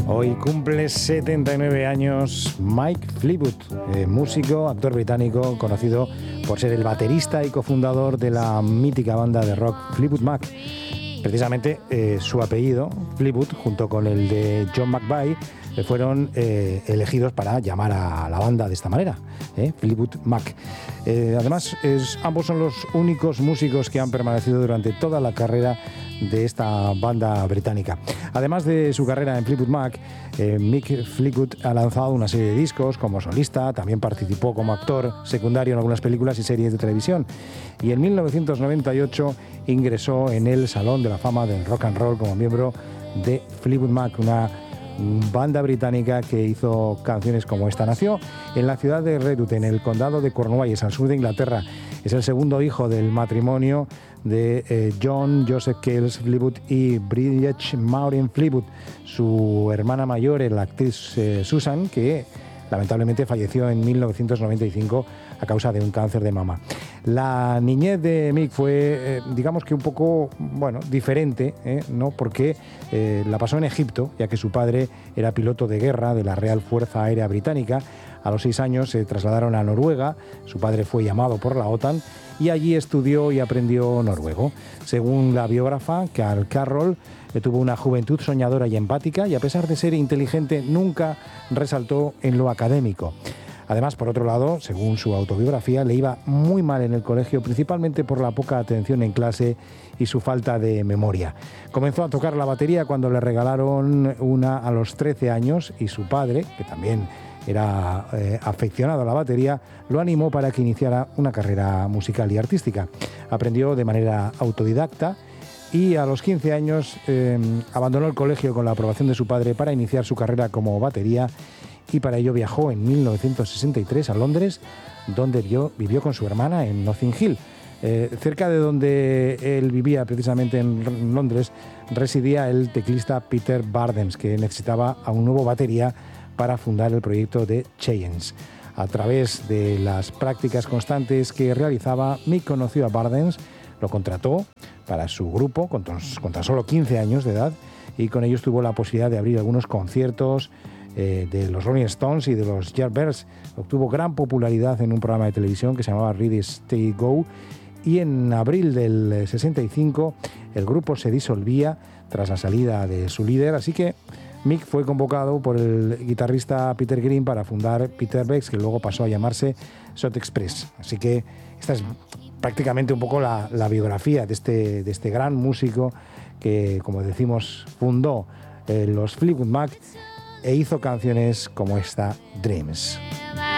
Hoy cumple 79 años Mike Fleetwood, músico, actor británico, conocido por ser el baterista y cofundador de la mítica banda de rock Fleetwood Mac. Precisamente su apellido, Fleetwood, junto con el de John McVie, fueron elegidos para llamar a la banda de esta manera, Fleetwood Mac. Además, ambos son los únicos músicos que han permanecido durante toda la carrera de esta banda británica. Además de su carrera en Fleetwood Mac, Mick Fleetwood ha lanzado una serie de discos como solista, también participó como actor secundario en algunas películas y series de televisión, y en 1998 ingresó en el Salón de la Fama del Rock and Roll como miembro de Fleetwood Mac, una banda británica que hizo canciones como esta. Nació en la ciudad de Redruth, en el condado de Cornualles, al sur de Inglaterra. Es el segundo hijo del matrimonio de John Joseph Cales Fleetwood y Bridget Maureen Fleetwood. Su hermana mayor es la actriz Susan, que lamentablemente falleció en 1995 a causa de un cáncer de mama. La niñez de Mick fue, digamos que un poco, diferente, ¿no? Porque la pasó en Egipto, ya que su padre era piloto de guerra de la Real Fuerza Aérea Británica. A los 6 años se trasladaron a Noruega, su padre fue llamado por la OTAN y allí estudió y aprendió noruego. Según la biógrafa Carl Carroll, tuvo una juventud soñadora y empática y a pesar de ser inteligente nunca resaltó en lo académico. Además, por otro lado, según su autobiografía, le iba muy mal en el colegio, principalmente por la poca atención en clase y su falta de memoria. Comenzó a tocar la batería cuando le regalaron una a los 13 años y su padre, que también era aficionado a la batería, lo animó para que iniciara una carrera musical y artística. Aprendió de manera autodidacta y a los 15 años abandonó el colegio con la aprobación de su padre para iniciar su carrera como batería, y para ello viajó en 1963 a Londres, donde vivió con su hermana en Notting Hill. Cerca de donde él vivía, precisamente en Londres, residía el teclista Peter Bardens, que necesitaba a un nuevo batería para fundar el proyecto de Cheyenne. A través de las prácticas constantes que realizaba, Mick conoció a Bardens, lo contrató para su grupo con tan solo 15 años de edad, y con ellos tuvo la posibilidad de abrir algunos conciertos de los Rolling Stones y de los Yardbirds. Obtuvo gran popularidad en un programa de televisión que se llamaba Ready, Steady, Go, y en abril del 65 el grupo se disolvía tras la salida de su líder, así que Mick fue convocado por el guitarrista Peter Green para fundar Peter Bex, que luego pasó a llamarse Sot Express. Así que esta es prácticamente un poco la biografía de este gran músico que, como decimos, fundó los Fleetwood Mac e hizo canciones como esta, Dreams.